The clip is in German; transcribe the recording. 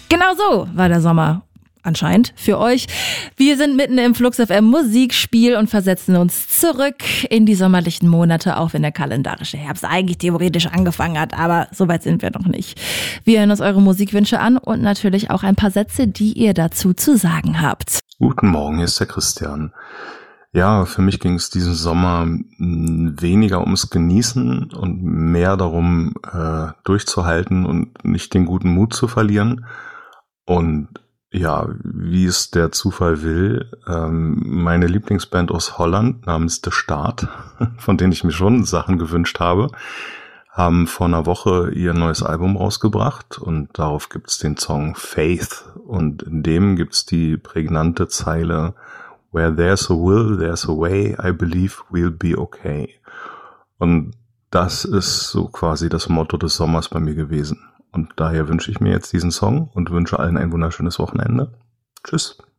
Genau so war der Sommer. Anscheinend für euch. Wir sind mitten im Flux FM Musikspiel und versetzen uns zurück in die sommerlichen Monate, auch wenn der kalendarische Herbst eigentlich theoretisch angefangen hat, aber so weit sind wir noch nicht. Wir hören uns eure Musikwünsche an und natürlich auch ein paar Sätze, die ihr dazu zu sagen habt. Guten Morgen, hier ist der Christian. Ja, für mich ging es diesen Sommer weniger ums Genießen und mehr darum, durchzuhalten und nicht den guten Mut zu verlieren. Und ja, wie es der Zufall will, meine Lieblingsband aus Holland namens The Start, von denen ich mir schon Sachen gewünscht habe, haben vor einer Woche ihr neues Album rausgebracht und darauf gibt's den Song Faith und in dem gibt's die prägnante Zeile Where there's a will, there's a way, I believe we'll be okay. Und das ist so quasi das Motto des Sommers bei mir gewesen. Und daher wünsche ich mir jetzt diesen Song und wünsche allen ein wunderschönes Wochenende. Tschüss.